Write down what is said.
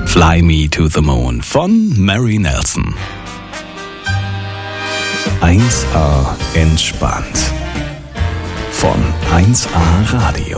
Fly Me to the Moon von Mary Nelson. 1A entspannt von 1A Radio.